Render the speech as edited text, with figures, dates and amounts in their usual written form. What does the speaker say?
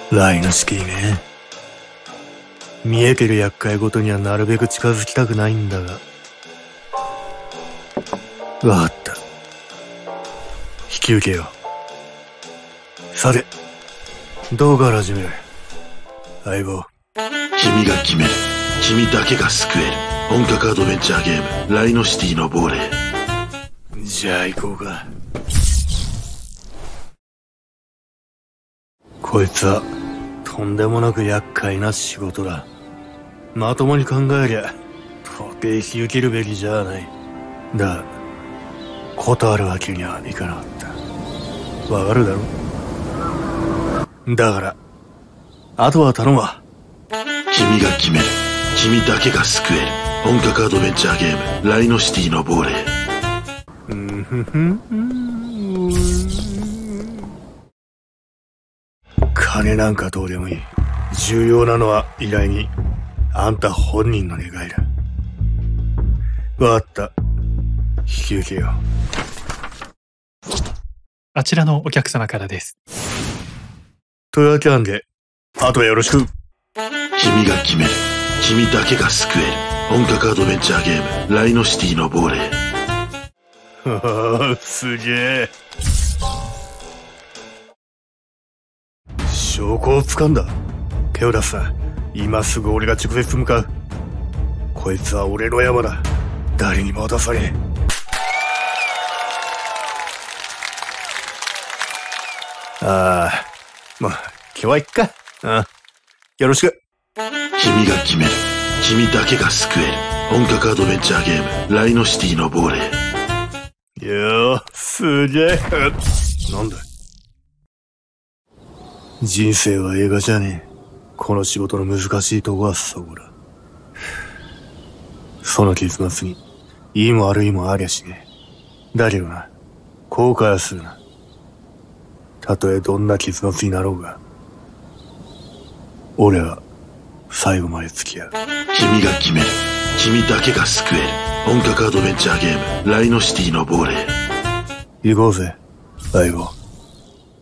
ライノシティね。見えてる厄介ごとにはなるべく近づきたくないんだが。わかった。引き受けよう。さて、どうから始める？相棒。 君が決める。君だけが救える。本格アドベンチャーゲーム、ライノシティの亡霊。 じゃあ行こうか。こいつはとんでもなく厄介な仕事だ。まともに考えりゃ到底引き受けるべきじゃない。だが断るわけにはいかなかった。わかるだろ。だからあとは頼むわ。 君が決める。君だけが救える。本格アドベンチャーゲーム、ライノシティの亡霊。 金なんかどうでもいい。重要なのは依頼人、あんた本人の願いだ。わかった。引き受けよう。 あちらのお客様からです。 というわけなんで、あとよろしく。 君が決める。君だけが救える。本格アドベンチャーゲーム、ライノシティの亡霊。 すげえ。証拠を掴んだ。手を出すな。今すぐ俺が直接向かう。こいつは俺の山だ。誰にも渡さねえ。まあ今日はいっか。よろしく。 君が決める。君だけが救える。本格アドベンチャーゲーム、ライノシティの亡霊。 よー、すげえ。なんだ。人生は映画じゃねえ。この仕事の難しいとこはそこだ。その結末にいいも悪いもありゃしねえ。だけどな、後悔はするな。たとえどんな結末になろうが、俺は最後まで付き合う。 君が決める。君だけが救える。本格アドベンチャーゲーム、ライノシティの亡霊。 行こうぜ、相棒。